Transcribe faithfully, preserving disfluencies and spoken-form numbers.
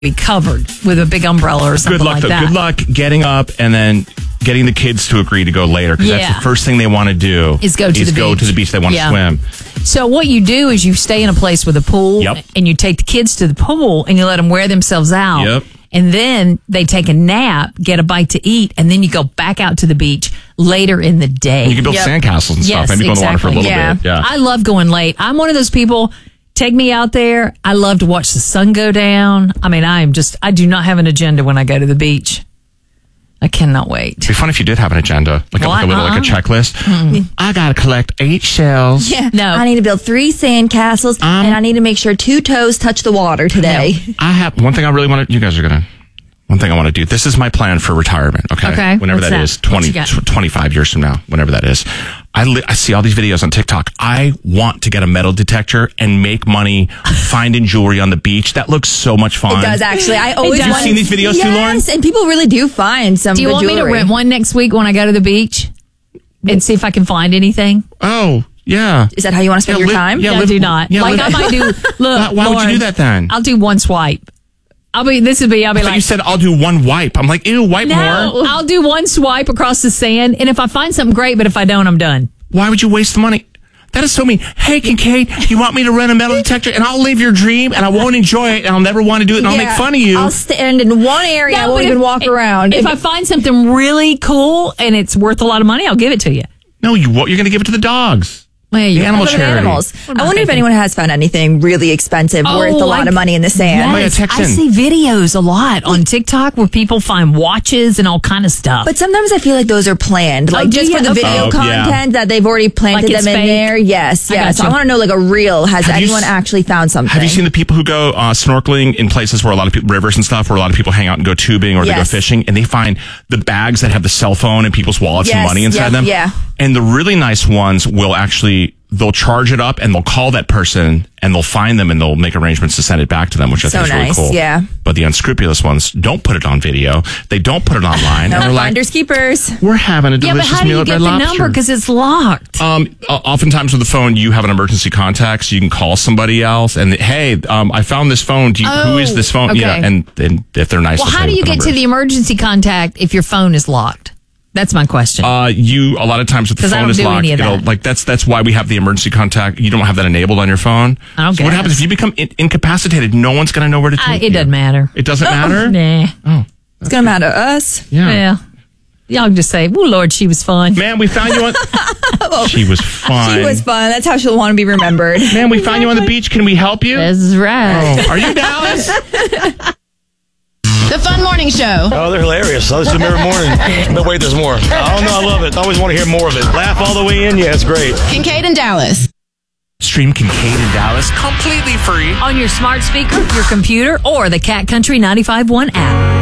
be covered with a big umbrella or something Good luck, like though. that. Good luck getting up and then getting the kids to agree to go later, because Yeah. that's the first thing they want to do. Is go to is the go beach. to the beach. They want Yeah. to swim. So what you do is you stay in a place with a pool, Yep. and you take the kids to the pool and you let them wear themselves out. Yep. And then they take a nap, get a bite to eat, and then you go back out to the beach later in the day. You can build Yep. sandcastles and Yes, stuff. Maybe go in the water for a exactly. little Yeah. bit. Yeah. I love going late. I'm one of those people. Take me out there. I love to watch the sun go down. I mean, I am just, I do not have an agenda when I go to the beach. I cannot wait. It'd be fun if you did have an agenda, like, a, like a little, like a Uh-uh. checklist. I gotta collect eight shells. Yeah. No. I need to build three sandcastles, Um, and I need to make sure two toes touch the water today. I have one thing I really want to. You guys are gonna. One thing I want to do. This is my plan for retirement. Okay. Okay, Whenever what's that that? is, What twenty, you got? tw- twenty-five years from now, whenever that is. I li- I see all these videos on TikTok. I want to get a metal detector and make money finding jewelry on the beach. That looks so much fun. It does actually. I always does. You've wanted- seen these videos yes, too, Lauren? and people really do find some Do you good want me to jewelry. rent one next week when I go to the beach and see if I can find anything? Oh yeah. Is that how you want to spend Yeah, your li- time? yeah, I live- do not. yeah, like live- I might do. Look, Why, why would you Lauren, do that then? I'll do one swipe. I'll be. This would be. I'll be I thought like. you said I'll do one wipe. I'm like, ew, wipe no, more. I'll do one swipe across the sand, and if I find something great, but if I don't, I'm done. Why would you waste the money? That is so mean. Hey, Kincaid, you want me to rent a metal detector and I'll live your dream and I won't enjoy it and I'll never want to do it and I'll Yeah. make fun of you. I'll stand in one area. I No, won't but even if- walk around. If I find something really cool and it's worth a lot of money, I'll give it to you. No, you won't. You're going to give it to the dogs. Well, you The animal Look at charity. animals. What am I I wonder if thinking? anyone has found anything really expensive worth a Oh, lot I- of money in the sand. Oh, yeah, Yes, text I in. see videos a lot on TikTok where people find watches and all kind of stuff. But sometimes I feel like those are planned, like Oh, do just you? for the Okay. video Oh, yeah. content that they've already planted Like it's them in fake? there. Yes, I yes. gotcha. I want to know like a real. Has Have you anyone s- actually found something? Have you seen the people who go uh, snorkeling in places where a lot of people, rivers and stuff, where a lot of people hang out and go tubing or they go Yes. fishing and they find the bags that have the cell phone and people's wallets and Yes, money inside yeah, them? yeah. And the really nice ones will actually, they'll charge it up and they'll call that person and they'll find them and they'll make arrangements to send it back to them, which I So think is really nice, cool. yeah. But the unscrupulous ones don't put it on video. They don't put it online. No, and they're like, finders keepers. we're having a yeah, but delicious how do meal you at get Red the Lobster. number? Because it's locked. Um, o- oftentimes with the phone, you have an emergency contact, so you can call somebody else and hey, um, I found this phone. Do you, who is this phone? Oh, Yeah, okay. and, and if they're nice, Well, they'll how say do what you get to number the is. emergency contact if your phone is locked? That's my question. Uh, you a lot of times if the 'Cause I phone don't is do locked, any of it'll, that. like that's that's why we have the emergency contact. You don't have that enabled on your phone. I don't so what guess. happens if you become in- incapacitated? No one's going to know where to take I, you. it doesn't matter. It doesn't matter. Nah. Oh, It's gonna matter to us. yeah. Well, y'all just say, "Oh Lord, she was fun." Man, we found you on. She was fun. She was fun. That's how she'll want to be remembered. Man, we found you on the beach. Can we help you? This is right. Oh, are you Dallas? The Fun Morning Show. Oh, they're hilarious. I listen to them every morning. But wait, there's more. Oh, no, I love it. I always want to hear more of it. Laugh all the way in. Yeah, it's great. Kincaid and Dallas. Stream Kincaid and Dallas completely free. On your smart speaker, your computer, or the Cat Country ninety-five point one app.